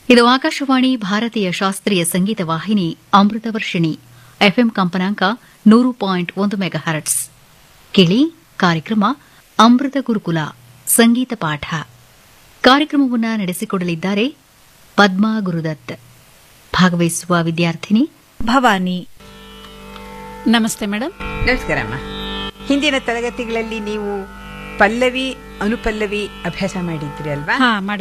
ಇದು ಆಕಾಶವಾಣಿ ಭಾರತೀಯ ಶಾಸ್ತ್ರೀಯ ಸಂಗೀತ ವಾಹಿನಿ ಅಮೃತವರ್ಷಿಣಿ ಎಫ್ಎಂ ಕಂಪನಾಂಕ 100.1 ಮೆಗಾಹರ್ಟ್ಸ್. ಕೇಳಿ ಕಾರ್ಯಕ್ರಮ ಅಮೃತ ಗುರುಕುಲ ಸಂಗೀತ ಪಾಠ. ಕಾರ್ಯಕ್ರಮವನ್ನು ನಡೆಸಿಕೊಡಲಿದ್ದಾರೆ ಪದ್ಮಾ ಗುರುದತ್. ಭಾಗವಹಿಸುವ ವಿದ್ಯಾರ್ಥಿನಿ ಭವಾನಿ. ನಮಸ್ತೆ ಮೇಡಮ್. ನಮಸ್ಕಾರಮ್ಮ. ಹಿಂದಿನ ತರಗತಿಗಳಲ್ಲಿ ನೀವು ಪಲ್ಲವಿ ಅನುಪಲ್ಲವಿ ಅಭ್ಯಾಸ ಮಾಡಿದ್ರಿ ಅಲ್ವಾ? ಹಾ,